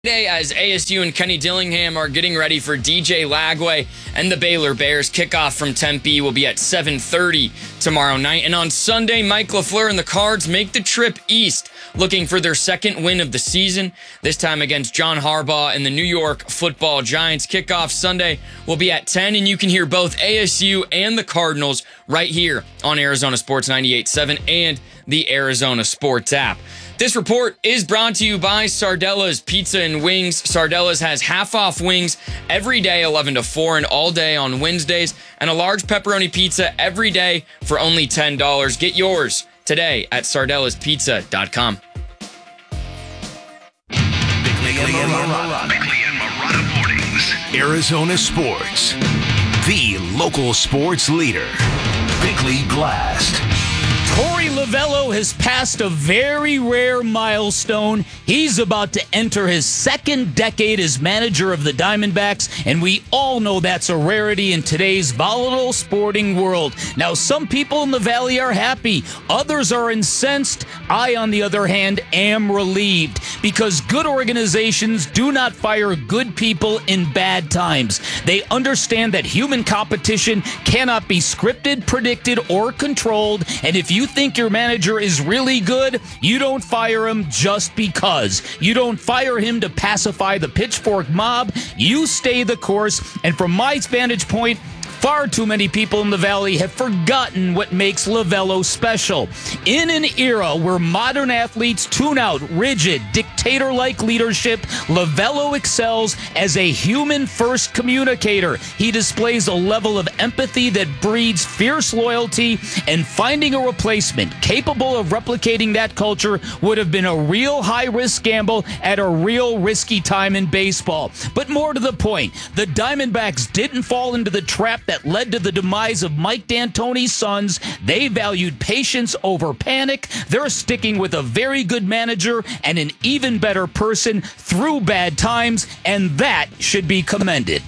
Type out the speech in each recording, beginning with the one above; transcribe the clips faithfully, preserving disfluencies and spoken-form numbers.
Today, as A S U and Kenny Dillingham are getting ready for D J Lagway and the Baylor Bears. Kickoff from Tempe will be at seven thirty tomorrow night. And on Sunday, Mike LaFleur and the Cards make the trip east, looking for their second win of the season, this time against John Harbaugh and the New York Football Giants. Kickoff Sunday will be at ten, and you can hear both A S U and the Cardinals right here on Arizona Sports ninety-eight point seven and the Arizona Sports app. This report is brought to you by Sardella's Pizza and Wings. Sardella's has half-off wings every day, eleven to four, and all day on Wednesdays, and a large pepperoni pizza every day for only ten dollars. Get yours today at sardellas pizza dot com. Bickley and Marotta. Bickley and Marotta Mornings. Arizona Sports, the local sports leader. Bickley Blast. Torey Lovullo has passed a very rare milestone. He's about to enter his second decade as manager of the Diamondbacks, and we all know that's a rarity in today's volatile sporting world. Now, some people in the Valley are happy. Others are incensed. I, on the other hand, am relieved, because good organizations do not fire good people in bad times. They understand that human competition cannot be scripted, predicted, or controlled, and if you You think your manager is really good, you don't fire him just because. You don't fire him to pacify the pitchfork mob. You stay the course. And from my vantage point, far too many people in the Valley have forgotten what makes Lovullo special. In an era where modern athletes tune out rigid, dictator-like leadership, Lovullo excels as a human-first communicator. He displays a level of empathy that breeds fierce loyalty, and finding a replacement capable of replicating that culture would have been a real high-risk gamble at a real risky time in baseball. But more to the point, the Diamondbacks didn't fall into the trap that led to the demise of Mike D'Antoni's Sons. They valued patience over panic. They're sticking with a very good manager and an even better person through bad times, and that should be commended.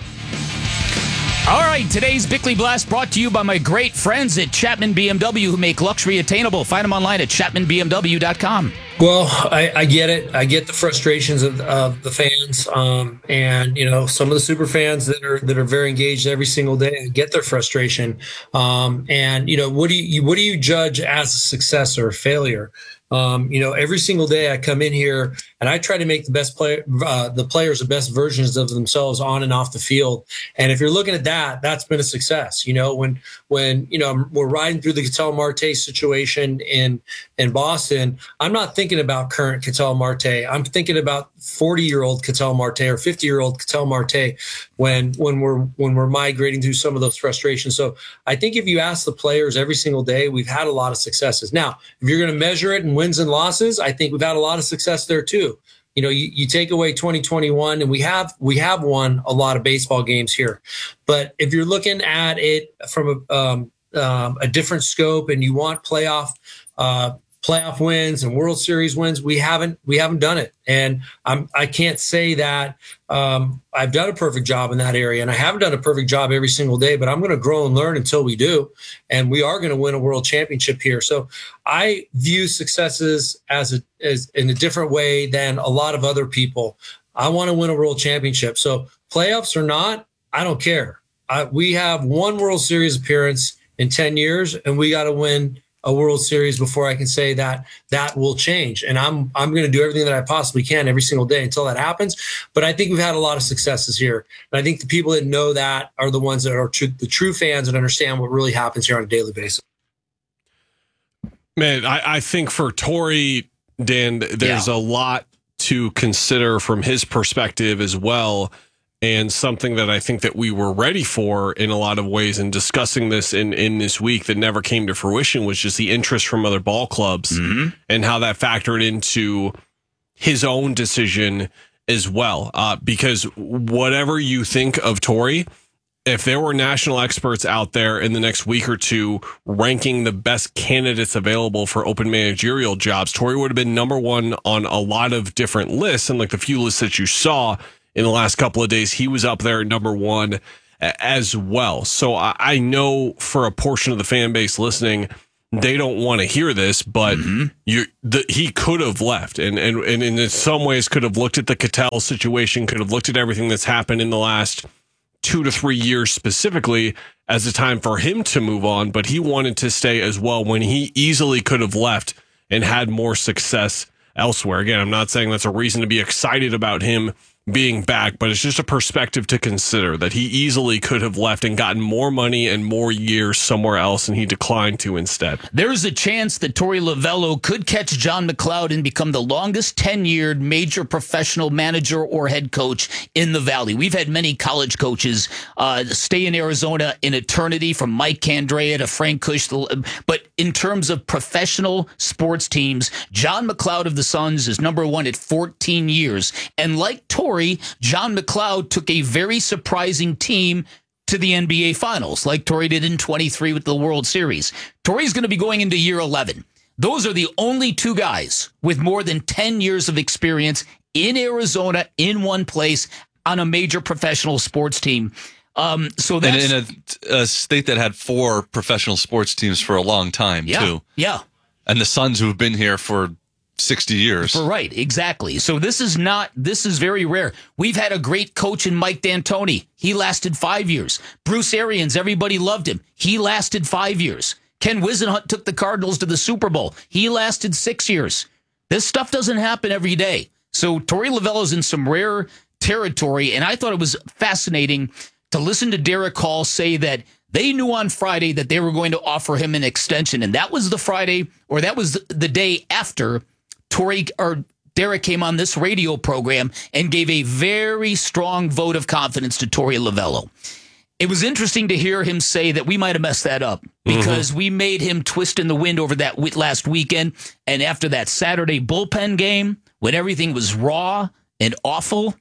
All right, today's Bickley Blast brought to you by my great friends at Chapman B M W, who make luxury attainable. Find them online at chapman b m w dot com. Well, I, I get it. I get the frustrations of, of the fans, um, and you know, some of the super fans that are that are very engaged every single day. I get their frustration, um, and you know, what do you what do you judge as a success or a failure? Um, you know, every single day I come in here and I try to make the best player, uh, the players the best versions of themselves on and off the field. And if you're looking at that, that's been a success. You know, when when you know we're riding through the Ketel Marte situation in in Boston, I'm not thinking about current Ketel Marte. I'm thinking about forty year old Ketel Marte or fifty year old Ketel Marte when when we're when we're migrating through some of those frustrations. So I think if you ask the players every single day, we've had a lot of successes. Now, if you're going to measure it in wins and losses, I think we've had a lot of success there too. You know, you, you take away twenty twenty-one, and we have we have won a lot of baseball games here. But if you're looking at it from a, um, um, a different scope, and you want playoff uh, playoff wins and World Series wins, we haven't we haven't done it. And I'm I can't say that um, I've done a perfect job in that area, and I haven't done a perfect job every single day. But I'm going to grow and learn until we do, and we are going to win a world championship here. So I view successes as a as in a different way than a lot of other people. I want to win a world championship. So playoffs or not, I don't care. I, we have one World Series appearance in ten years, and we got to win a World Series before I can say that that will change. And I'm I'm going to do everything that I possibly can every single day until that happens. But I think we've had a lot of successes here. And I think the people that know that are the ones that are true, the true fans that understand what really happens here on a daily basis. Man, I, I think for Torey, Dan, there's yeah. a lot to consider from his perspective as well. And something that I think that we were ready for in a lot of ways, and discussing this in, in this week that never came to fruition, was just the interest from other ball clubs mm-hmm. and how that factored into his own decision as well. Uh, because whatever you think of Torey, if there were national experts out there in the next week or two ranking the best candidates available for open managerial jobs, Torey would have been number one on a lot of different lists. And like the few lists that you saw in the last couple of days, he was up there at number one as well. So I know for a portion of the fan base listening, they don't want to hear this, but mm-hmm. you the, he could have left, and, and and in some ways could have looked at the Ketel situation, could have looked at everything that's happened in the last two to three years specifically as a time for him to move on, but he wanted to stay as well when he easily could have left and had more success elsewhere. Again, I'm not saying that's a reason to be excited about him being back, but it's just a perspective to consider that he easily could have left and gotten more money and more years somewhere else, and he declined to instead. There's a chance that Torey Lovullo could catch John McLeod and become the longest tenured major professional manager or head coach in the Valley. We've had many college coaches uh, stay in Arizona in eternity, from Mike Candrea to Frank Kush. But in terms of professional sports teams, John McLeod of the Suns is number one at fourteen years. And like Torey, John McLeod took a very surprising team to the N B A Finals, like Torey did in twenty-three with the World Series. Torey's going to be going into year eleven. Those are the only two guys with more than ten years of experience in Arizona in one place on a major professional sports team. Um, so that's and in a, a state that had four professional sports teams for a long time, yeah, too. Yeah. And the Suns, who've been here for sixty years. Right, exactly. So this is not, this is very rare. We've had a great coach in Mike D'Antoni. He lasted five years. Bruce Arians, everybody loved him. He lasted five years. Ken Whisenhunt took the Cardinals to the Super Bowl. He lasted six years. This stuff doesn't happen every day. So Torey Lovullo's in some rare territory, and I thought it was fascinating to listen to Derek Hall say that they knew on Friday that they were going to offer him an extension, and that was the Friday, or that was the day after Torey or Derek came on this radio program and gave a very strong vote of confidence to Torey Lovullo. It was interesting to hear him say that we might have messed that up because mm-hmm. we made him twist in the wind over that last weekend. And after that Saturday bullpen game, when everything was raw and awful.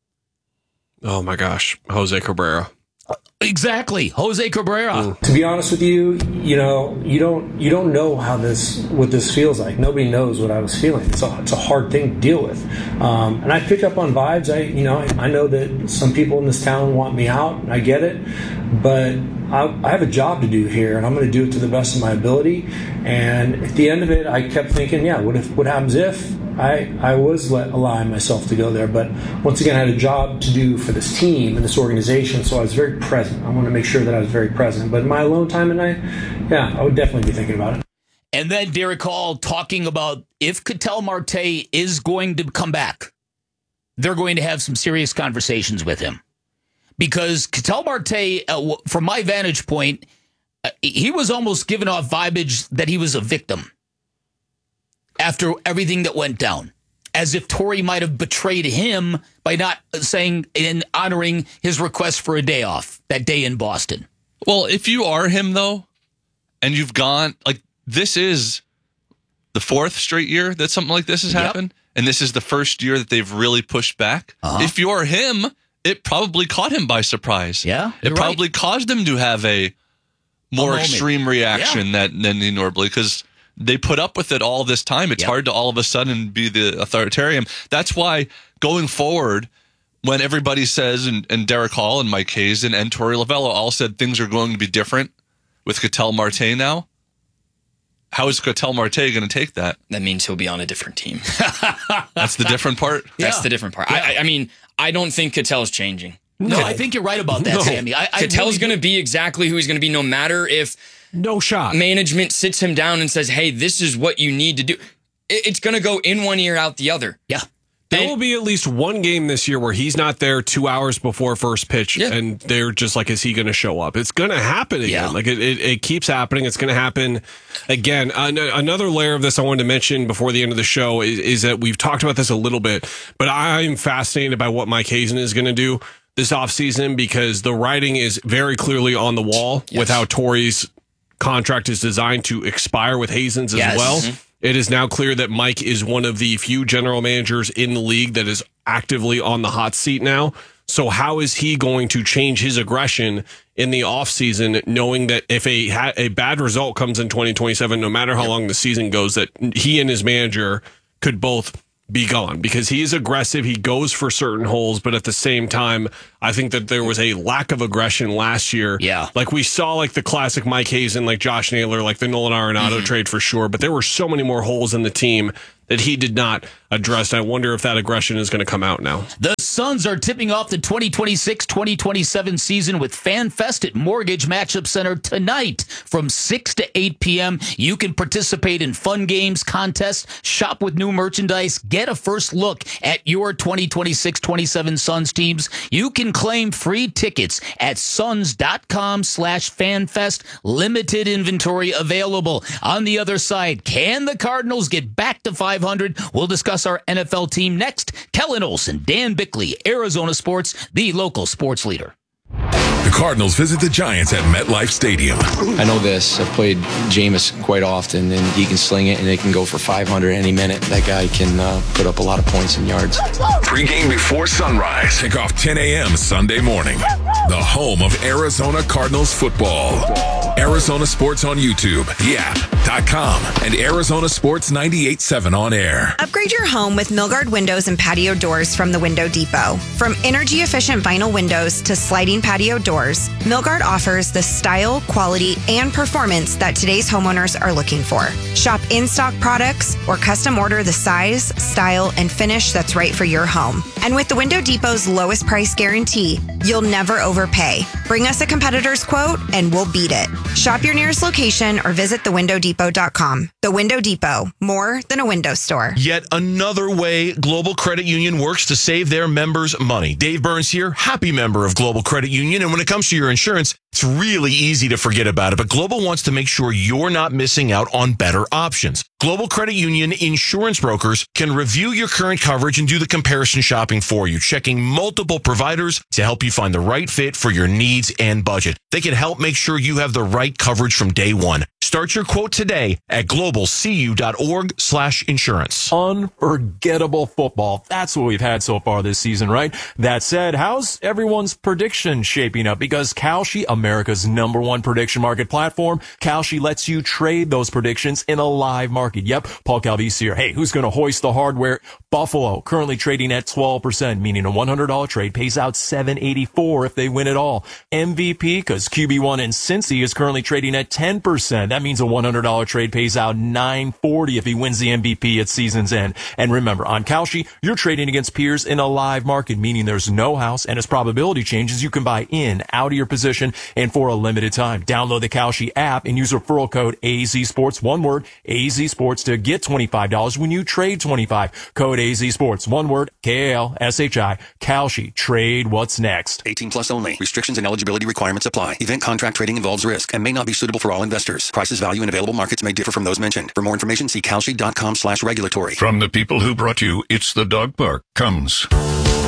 Oh, my gosh. Jose Cabrera. Exactly, Jose Cabrera. Mm. To be honest with you, you know, you don't you don't know how this what this feels like. Nobody knows what I was feeling. It's a, it's a hard thing to deal with, um, and I pick up on vibes. I you know I, I know that some people in this town want me out, and I get it, but I, I have a job to do here, and I'm going to do it to the best of my ability. And at the end of it, I kept thinking, yeah, what if what happens if I I was let, allowing myself to go there? But once again, I had a job to do for this team and this organization, so I was very present. I want to make sure that I was very present. But in my alone time at night, yeah, I would definitely be thinking about it. And then Derek Hall talking about if Ketel Marte is going to come back, they're going to have some serious conversations with him. Because Ketel Marte, uh, from my vantage point, uh, he was almost giving off vibage that he was a victim after everything that went down, as if Torey might have betrayed him by not saying and honoring his request for a day off that day in Boston. Well, if you are him, though, and you've gone, like, this is the fourth straight year that something like this has happened, yep. and this is the first year that they've really pushed back. Uh-huh. If you're him, it probably caught him by surprise. Yeah, it probably right. caused him to have a more a extreme reaction yeah. that, than he normally, because they put up with it all this time. It's yep. hard to all of a sudden be the authoritarian. That's why going forward, when everybody says, and, and Derek Hall and Mike Hayes and, and Torey Lovullo all said things are going to be different with Ketel Marte now, how is Ketel Marte going to take that? That means he'll be on a different team. That's the different part? That's yeah. the different part. Yeah. I, I mean, I don't think Ketel's changing. No, I think you're right about that, no. Sammy. I, I Ketel's really going to be exactly who he's going to be, no matter if no shot management sits him down and says, hey, this is what you need to do. It's going to go in one ear, out the other. Yeah. There and, will be at least one game this year where he's not there two hours before first pitch, yeah. and they're just like, is he going to show up? It's going to happen again. Yeah. Like it, it, it keeps happening. It's going to happen again. An- another layer of this I wanted to mention before the end of the show is, is that we've talked about this a little bit, but I'm fascinated by what Mike Hazen is going to do this offseason, because the writing is very clearly on the wall yes. with how Torey's contract is designed to expire with Hazen's as yes. well. Mm-hmm. It is now clear that Mike is one of the few general managers in the league that is actively on the hot seat now. So how is he going to change his aggression in the offseason, knowing that if a ha- a bad result comes in twenty twenty-seven, no matter how long the season goes, that he and his manager could both be gone because he is aggressive. He goes for certain holes, but at the same time, I think that there was a lack of aggression last year. Yeah. Like we saw like the classic Mike Hazen, like Josh Naylor, like the Nolan Arenado mm-hmm. trade for sure, but there were so many more holes in the team that he did not address. I wonder if that aggression is going to come out now. The Suns are tipping off the twenty twenty-six twenty twenty-seven season with FanFest at Mortgage Matchup Center tonight from six to eight p.m. You can participate in fun games, contests, shop with new merchandise, get a first look at your twenty twenty-six twenty-seven Suns teams. You can claim free tickets at suns.com slash FanFest. Limited inventory available. On the other side, can the Cardinals get back to five hundred? We'll discuss our N F L team next. Kellen Olson, Dan Bickley, Arizona Sports, the local sports leader. The Cardinals visit the Giants at MetLife Stadium. I know this. I've played Jameis quite often, and he can sling it, and it can go for five hundred any minute. That guy can uh, put up a lot of points and yards. Pre-game before sunrise. Kick off ten a.m. Sunday morning. The home of Arizona Cardinals football. Arizona Sports on YouTube, the app, .com, and Arizona Sports ninety-eight point seven on air. Upgrade your home with Milgard windows and patio doors from the Window Depot. From energy-efficient vinyl windows to sliding patio doors, Milgard offers the style, quality, and performance that today's homeowners are looking for. Shop in-stock products or custom order the size, style, and finish that's right for your home. And with the Window Depot's lowest price guarantee, you'll never overpay. Bring us a competitor's quote and we'll beat it. Shop your nearest location or visit the window depot dot com. The Window Depot, more than a window store. Yet another way Global Credit Union works to save their members money. Dave Burns here, happy member of Global Credit Union. And when it comes to your insurance, it's really easy to forget about it. But Global wants to make sure you're not missing out on better options. Global Credit Union insurance brokers can review your current coverage and do the comparison shopping for you, checking multiple providers to help you find the right fit for your needs and budget. They can help make sure you have the right coverage from day one. Start your quote today at globalcu.org slash insurance. Unforgettable football. That's what we've had so far this season, right? That said, how's everyone's prediction shaping up? Because Kalshi, America's number one prediction market platform, Kalshi lets you trade those predictions in a live market. Yep, Paul Calvisi here. Hey, who's going to hoist the hardware? Buffalo, currently trading at twelve percent, meaning a one hundred dollars trade pays out seven eighty-four if they win it all. M V P, because Q B one in Cincy is currently trading at ten percent. That means a one hundred dollars trade pays out nine forty if he wins the M V P at season's end. And remember, on Kalshi, you're trading against peers in a live market, meaning there's no house, and as probability changes, you can buy in, out of your position, and for a limited time. Download the Kalshi app and use referral code A Z Sports, one word, A Z Sports, to get twenty-five dollars when you trade twenty-five dollars. Code A Z Sports, one word, K A L S H I. Kalshi, trade what's next. eighteen plus only. Restrictions and eligibility requirements apply. Event contract trading involves risk and may not be suitable for all investors. Prices, value, and available markets may differ from those mentioned. For more information, see kalshi.com slash regulatory. From the people who brought you It's the Dog Park comes